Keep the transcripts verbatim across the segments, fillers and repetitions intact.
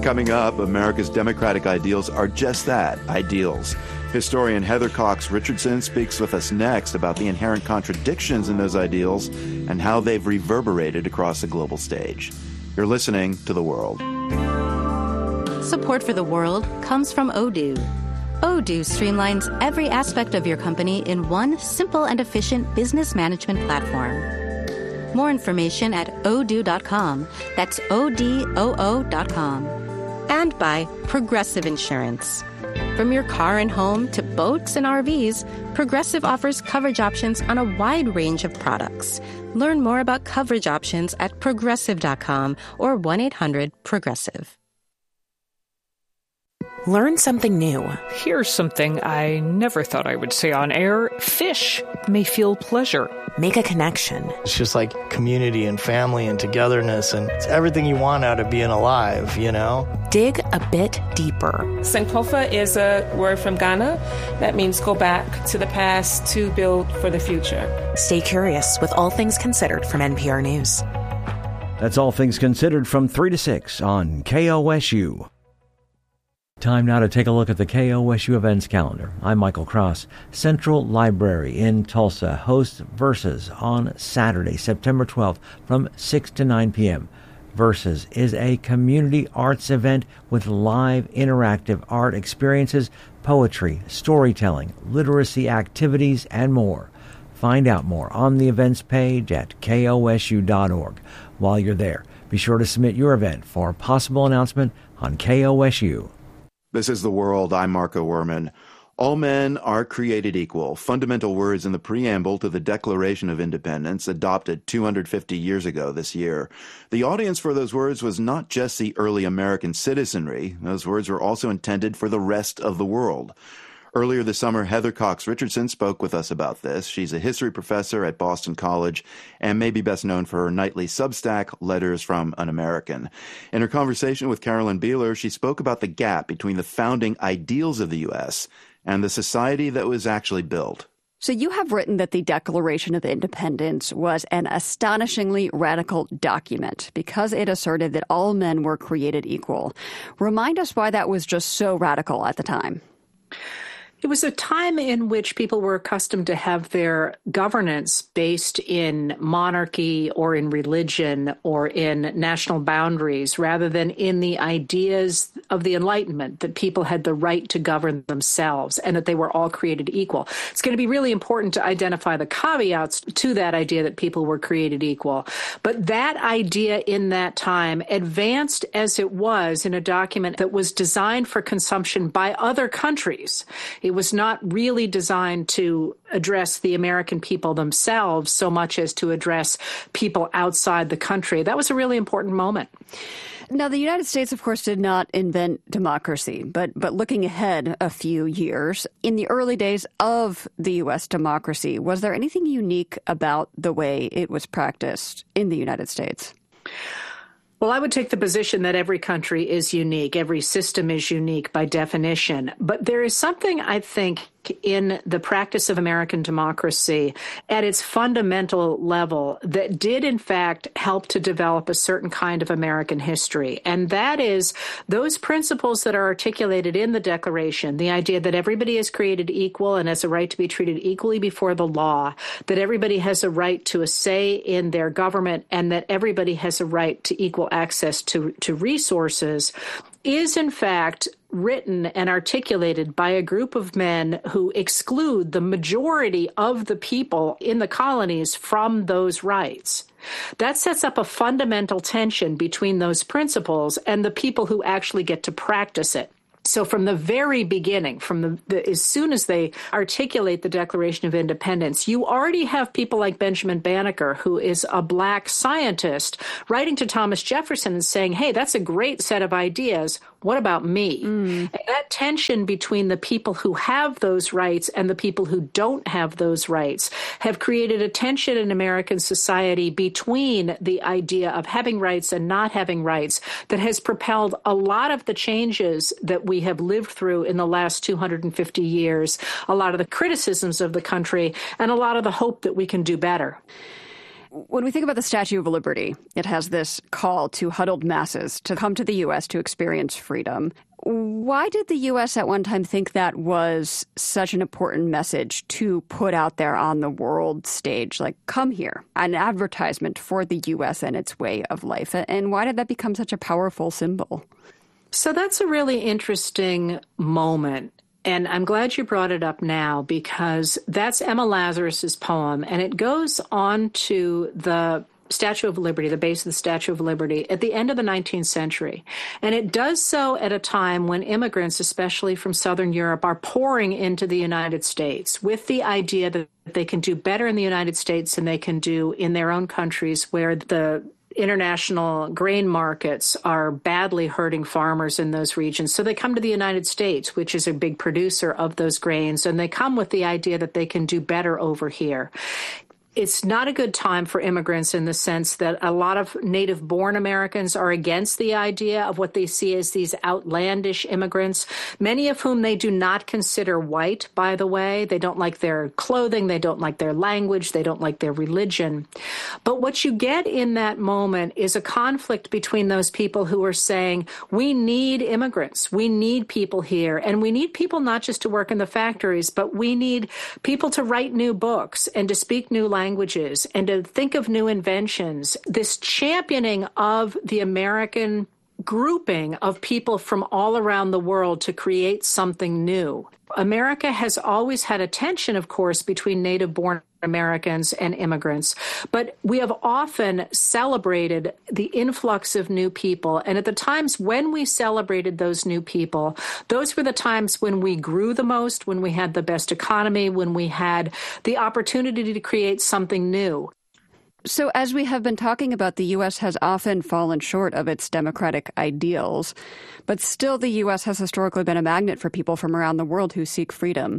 Coming up, America's democratic ideals are just that, ideals. Historian Heather Cox Richardson speaks with us next about the inherent contradictions in those ideals and how they've reverberated across the global stage. You're listening to The World. Support for The World comes from Odoo. Odoo streamlines every aspect of your company in one simple and efficient business management platform. More information at odoo dot com. That's O D O O dot com. And by Progressive Insurance. From your car and home to boats and R Vs, Progressive offers coverage options on a wide range of products. Learn more about coverage options at progressive dot com or one eight hundred progressive. Learn something new. Here's something I never thought I would say on air. Fish may feel pleasure. Make a connection. It's just like community and family and togetherness, and it's everything you want out of being alive, you know? Dig a bit deeper. Sankofa is a word from Ghana that means go back to the past to build for the future. Stay curious with All Things Considered from N P R News. That's All Things Considered from three to six on K O S U. Time now to take a look at the K O S U events calendar. I'm Michael Cross. Central Library in Tulsa hosts Verses on Saturday, September twelfth from six to nine p.m. Verses is a community arts event with live interactive art experiences, poetry, storytelling, literacy activities, and more. Find out more on the events page at K O S U dot org. While you're there, be sure to submit your event for a possible announcement on K O S U. This is The World. I'm Marco Werman. All men are created equal. Fundamental words in the preamble to the Declaration of Independence, adopted two hundred fifty years ago this year. The audience for those words was not just the early American citizenry. Those words were also intended for the rest of the world. Earlier this summer, Heather Cox Richardson spoke with us about this. She's a history professor at Boston College and may be best known for her nightly Substack, Letters from an American. In her conversation with Carolyn Beeler, she spoke about the gap between the founding ideals of the U S and the society that was actually built. So you have written that the Declaration of Independence was an astonishingly radical document because it asserted that all men were created equal. Remind us why that was just so radical at the time. It was a time in which people were accustomed to have their governance based in monarchy or in religion or in national boundaries rather than in the ideas of the Enlightenment, that people had the right to govern themselves and that they were all created equal. It's going to be really important to identify the caveats to that idea that people were created equal. But that idea in that time, advanced as it was in a document that was designed for consumption by other countries, it was not really designed to address the American people themselves so much as to address people outside the country. That was a really important moment. Now, the United States, of course, did not invent democracy, but but looking ahead a few years, in the early days of the U S democracy, was there anything unique about the way it was practiced in the United States? Well, I would take the position that every country is unique. Every system is unique by definition. But there is something, I think, in the practice of American democracy at its fundamental level that did, in fact, help to develop a certain kind of American history. And that is those principles that are articulated in the Declaration, the idea that everybody is created equal and has a right to be treated equally before the law, that everybody has a right to a say in their government, and that everybody has a right to equal access to, to resources, is, in fact, written and articulated by a group of men who exclude the majority of the people in the colonies from those rights. That sets up a fundamental tension between those principles and the people who actually get to practice it. So from the very beginning, from the, the as soon as they articulate the Declaration of Independence, you already have people like Benjamin Banneker, who is a black scientist, writing to Thomas Jefferson and saying, hey, that's a great set of ideas. What about me? Mm. And that tension between the people who have those rights and the people who don't have those rights have created a tension in American society between the idea of having rights and not having rights that has propelled a lot of the changes that we have lived through in the last two hundred fifty years, a lot of the criticisms of the country, and a lot of the hope that we can do better. When we think about the Statue of Liberty, it has this call to huddled masses to come to the U S to experience freedom. Why did the U S at one time think that was such an important message to put out there on the world stage? Like, come here, an advertisement for the U S and its way of life. And why did that become such a powerful symbol? So that's a really interesting moment. And I'm glad you brought it up now, because that's Emma Lazarus's poem, and it goes on to the Statue of Liberty, the base of the Statue of Liberty, at the end of the nineteenth century. And it does so at a time when immigrants, especially from Southern Europe, are pouring into the United States with the idea that they can do better in the United States than they can do in their own countries, where the international grain markets are badly hurting farmers in those regions. So they come to the United States, which is a big producer of those grains, and they come with the idea that they can do better over here. It's not a good time for immigrants in the sense that a lot of native-born Americans are against the idea of what they see as these outlandish immigrants, many of whom they do not consider white, by the way. They don't like their clothing, they don't like their language, they don't like their religion. But what you get in that moment is a conflict between those people who are saying, we need immigrants, we need people here, and we need people not just to work in the factories, but we need people to write new books and to speak new languages. languages and to think of new inventions. This championing of the American grouping of people from all around the world to create something new. America has always had a tension, of course, between native-born Americans and immigrants, but we have often celebrated the influx of new people. And at the times when we celebrated those new people, those were the times when we grew the most, when we had the best economy, when we had the opportunity to create something new. So as we have been talking about, the U S has often fallen short of its democratic ideals, but still the U S has historically been a magnet for people from around the world who seek freedom.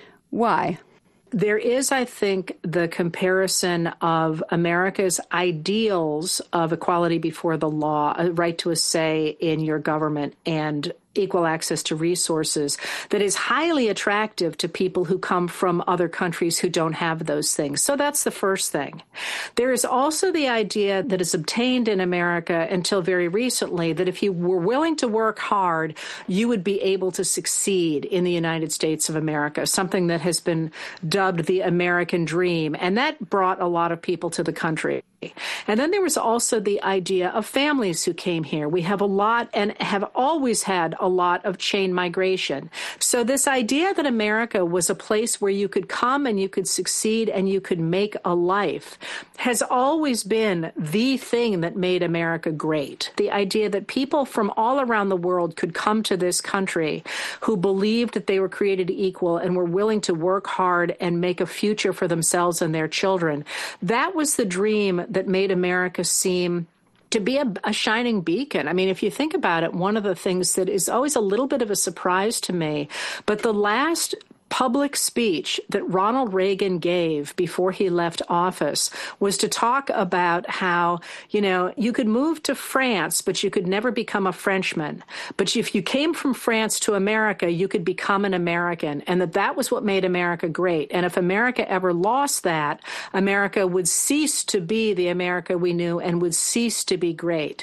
Why? There is, I think, the comparison of America's ideals of equality before the law, a right to a say in your government, and equal access to resources that is highly attractive to people who come from other countries who don't have those things. So that's the first thing. There is also the idea that is obtained in America until very recently that if you were willing to work hard, you would be able to succeed in the United States of America, something that has been dubbed the American dream. And that brought a lot of people to the country. And then there was also the idea of families who came here. We have a lot and have always had a lot of chain migration. So this idea that America was a place where you could come and you could succeed and you could make a life has always been the thing that made America great. The idea that people from all around the world could come to this country who believed that they were created equal and were willing to work hard and make a future for themselves and their children. That was the dream that made America seem to be a, a shining beacon. I mean, if you think about it, one of the things that is always a little bit of a surprise to me, but the last public speech that Ronald Reagan gave before he left office was to talk about how, you know, you could move to France, but you could never become a Frenchman. But if you came from France to America, you could become an American, and that that was what made America great. And if America ever lost that, America would cease to be the America we knew and would cease to be great.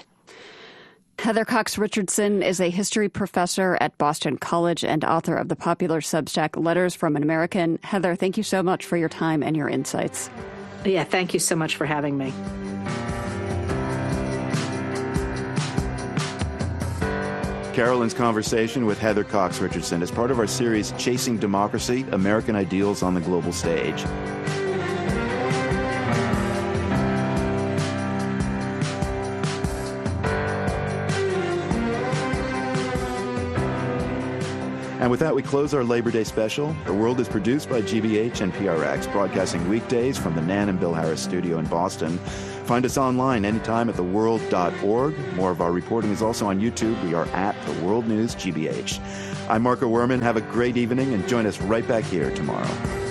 Heather Cox Richardson is a history professor at Boston College and author of the popular Substack Letters from an American. Heather, thank you so much for your time and your insights. Yeah, thank you so much for having me. Carolyn's conversation with Heather Cox Richardson is part of our series Chasing Democracy, American Ideals on the Global Stage. And with that, we close our Labor Day special. The World is produced by G B H and P R X, broadcasting weekdays from the Nan and Bill Harris studio in Boston. Find us online anytime at the world dot org. More of our reporting is also on YouTube. We are at The World News G B H. I'm Marco Werman. Have a great evening and join us right back here tomorrow.